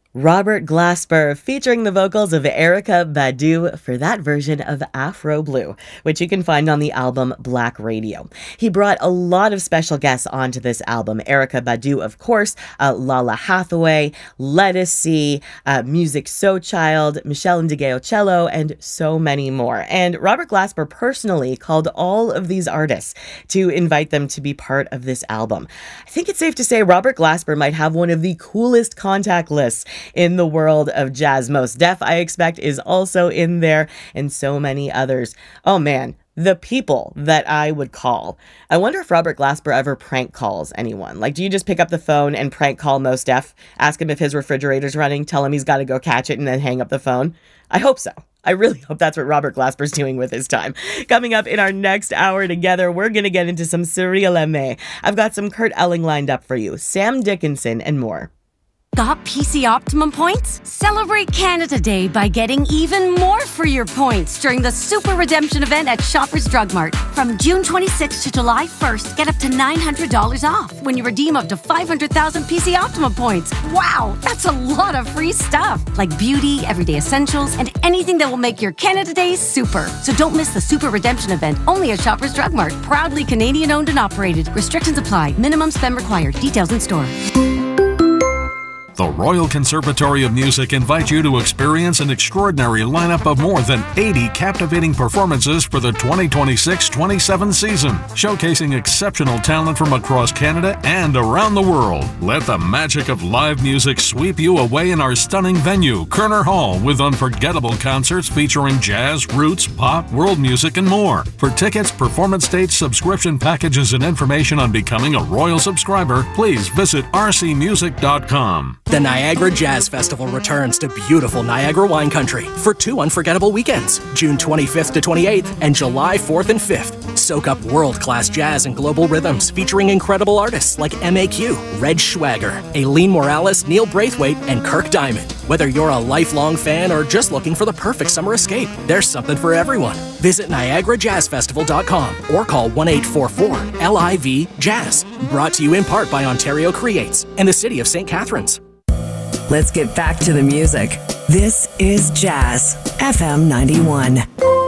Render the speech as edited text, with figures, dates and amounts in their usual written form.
Robert Glasper featuring the vocals of Erykah Badu for that version of Afro Blue, which you can find on the album Black Radio. He brought a lot of special guests onto this album. Erykah Badu, of course, Lala Hathaway, Lettucey, Music So Child, Michelle Ndegeocello, and so many more. And Robert Glasper personally called all of these artists to invite them to be part of this album. I think it's safe to say Robert Glasper might have one of the coolest contact lists in the world of jazz. Mos Def, I expect, is also in there, and so many others. Oh man, the people that I would call. I wonder if Robert Glasper ever prank calls anyone. Like, do you just pick up the phone and prank call Mos Def, ask him if his refrigerator's running, tell him he's got to go catch it, and then hang up the phone? I hope so. I really hope that's what Robert Glasper's doing with his time. Coming up in our next hour together, we're going to get into some Cyril Aimé. I've got some Kurt Elling lined up for you, Sam Dickinson, and more. Got PC Optimum points? Celebrate Canada Day by getting even more for your points during the Super Redemption event at Shoppers Drug Mart. From June 26th to July 1st, get up to $900 off when you redeem up to 500,000 PC Optimum points. Wow, that's a lot of free stuff, like beauty, everyday essentials, and anything that will make your Canada Day super. So don't miss the Super Redemption event only at Shoppers Drug Mart. Proudly Canadian owned and operated. Restrictions apply. Minimum spend required. Details in store. The Royal Conservatory of Music invites you to experience an extraordinary lineup of more than 80 captivating performances for the 2026-27 season, showcasing exceptional talent from across Canada and around the world. Let the magic of live music sweep you away in our stunning venue, Kerner Hall, with unforgettable concerts featuring jazz, roots, pop, world music, and more. For tickets, performance dates, subscription packages, and information on becoming a Royal subscriber, please visit rcmusic.com. The Niagara Jazz Festival returns to beautiful Niagara wine country for 2 unforgettable weekends, June 25th to 28th and July 4th and 5th. Soak up world-class jazz and global rhythms featuring incredible artists like MAQ, Reg Schwager, Aileen Morales, Neil Braithwaite, and Kirk Diamond. Whether you're a lifelong fan or just looking for the perfect summer escape, there's something for everyone. Visit NiagaraJazzFestival.com or call 1-844-LIV-JAZZ. Brought to you in part by Ontario Creates and the City of St. Catharines. Let's get back to the music. This is Jazz FM 91.